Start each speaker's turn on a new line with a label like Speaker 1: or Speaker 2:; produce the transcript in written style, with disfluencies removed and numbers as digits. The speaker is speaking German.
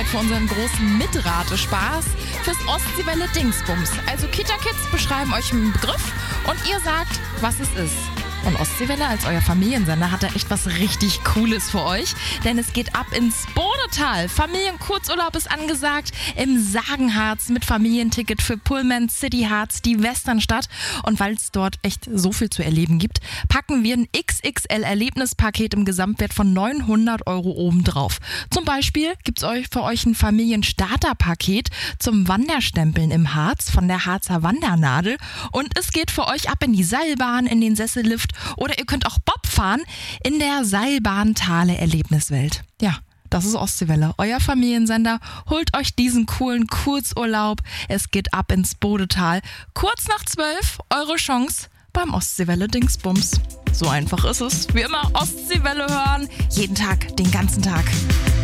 Speaker 1: Zeit für unseren großen Mitratespaß fürs Ostseewelle Dingsbums. Also Kita-Kids beschreiben euch einen Begriff und ihr sagt, was es ist. Und Ostseewelle als euer Familiensender hat da echt was richtig Cooles für euch, denn es geht ab ins Bodetal. Familienkurzurlaub ist angesagt im Sagenharz mit Familienticket für Pullman City Harz, die Westernstadt. Und weil es dort echt so viel zu erleben gibt, packen wir ein XXL-Erlebnispaket im Gesamtwert von 900 € obendrauf. Zum Beispiel gibt es für euch ein Familienstarterpaket zum Wanderstempeln im Harz von der Harzer Wandernadel. Und es geht für euch ab in die Seilbahn, in den Sessellift oder ihr könnt auch Bob fahren in der Seilbahn-Thale Erlebniswelt. Ja, das ist Ostseewelle, euer Familiensender. Holt euch diesen coolen Kurzurlaub. Es geht ab ins Bodetal. Kurz nach 12, eure Chance beim Ostseewelle Dingsbums. So einfach ist es. Wie immer Ostseewelle hören. Jeden Tag, den ganzen Tag.